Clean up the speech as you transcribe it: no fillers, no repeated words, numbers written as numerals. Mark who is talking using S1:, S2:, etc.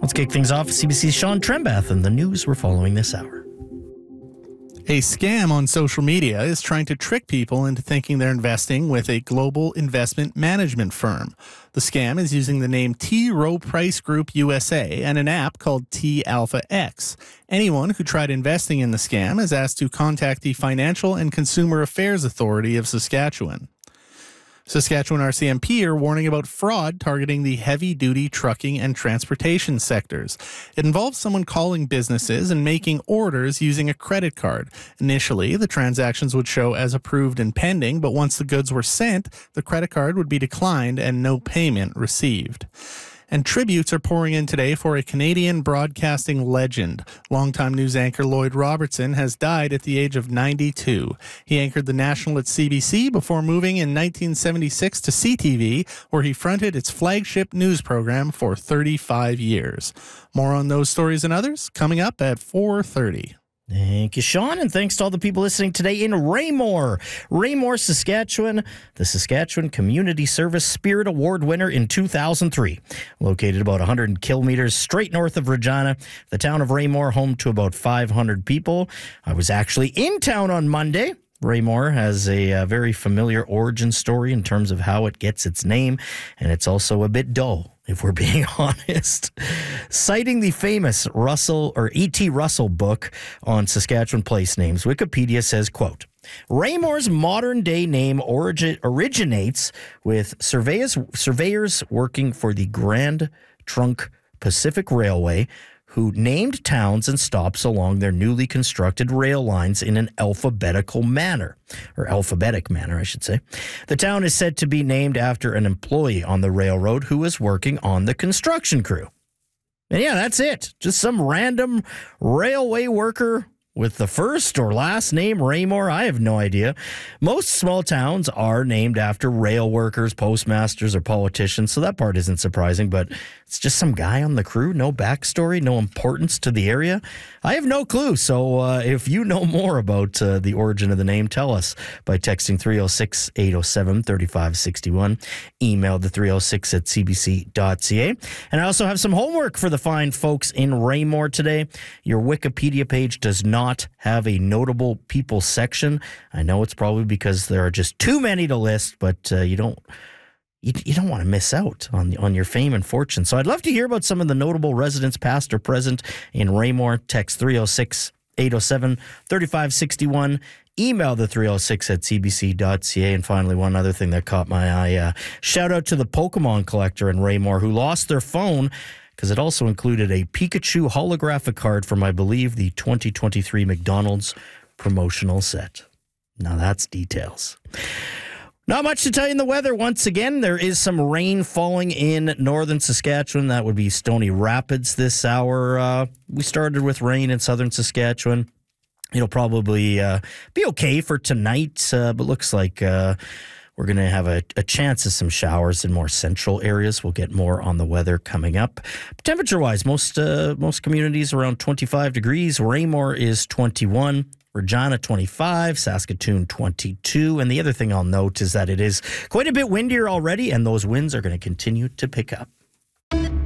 S1: Let's kick things off with CBC's Sean Trembath and the news we're following this hour.
S2: A scam on social media is trying to trick people into thinking they're investing with a global investment management firm. The scam is using the name T. Rowe Price Group USA and an app called T Alpha X. Anyone who tried investing in the scam is asked to contact the Financial and Consumer Affairs Authority of Saskatchewan. Saskatchewan RCMP are warning about fraud targeting the heavy-duty trucking and transportation sectors. It involves someone calling businesses and making orders using a credit card. Initially, the transactions would show as approved and pending, but once the goods were sent, the credit card would be declined and no payment received. And tributes are pouring in today for a Canadian broadcasting legend. Longtime news anchor Lloyd Robertson has died at the age of 92. He anchored the National at CBC before moving in 1976 to CTV, where he fronted its flagship news program for 35 years. More on those stories and others coming up at 4:30.
S1: Thank you, Sean, and thanks to all the people listening today in Raymore, Saskatchewan, the Saskatchewan Community Service Spirit Award winner in 2003. Located about 100 kilometers straight north of Regina, the town of Raymore, home to about 500 people. I was actually in town on Monday. Raymore has a very familiar origin story in terms of how it gets its name, and it's also a bit dull, if we're being honest. Citing the famous E.T. Russell book on Saskatchewan place names, Wikipedia says, quote, Raymore's modern-day name originates with surveyors working for the Grand Trunk Pacific Railway, who named towns and stops along their newly constructed rail lines in an alphabetic manner, I should say. The town is said to be named after an employee on the railroad who was working on the construction crew. And yeah, that's it. Just some random railway worker with the first or last name Raymore. I have no idea. Most small towns are named after rail workers, postmasters, or politicians, so that part isn't surprising, but it's just some guy on the crew, no backstory, no importance to the area. I have no clue, so if you know more about the origin of the name, tell us by texting 306-807-3561, email the 306@cbc.ca. And I also have some homework for the fine folks in Raymore today. Your Wikipedia page does not have a notable people section. I know it's probably because there are just too many to list, but you don't want to miss out on your fame and fortune. So I'd love to hear about some of the notable residents, past or present, in Raymore. Text 306-807-3561. Email the 306@cbc.ca. And finally, one other thing that caught my eye. Shout out to the Pokemon collector in Raymore who lost their phone because it also included a Pikachu holographic card from, I believe, the 2023 McDonald's promotional set. Now that's details. Not much to tell you in the weather. Once again, there is some rain falling in northern Saskatchewan. That would be Stony Rapids this hour. We started with rain in southern Saskatchewan. It'll probably be okay for tonight, but looks like we're going to have a chance of some showers in more central areas. We'll get more on the weather coming up. Temperature-wise, most communities around 25 degrees. Raymore is 21. Regina 25, Saskatoon 22. And the other thing I'll note is that it is quite a bit windier already, and those winds are going to continue to pick up.